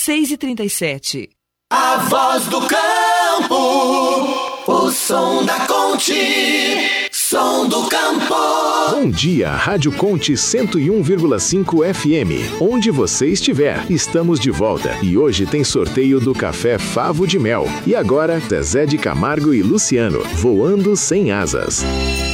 6h37. A voz do campo, o som da Conte, som do campo. Bom dia, Rádio Conte 101,5 FM. Onde você estiver, estamos de volta. E hoje tem sorteio do Café Favo de Mel. E agora, Zezé de Camargo e Luciano, Voando Sem Asas.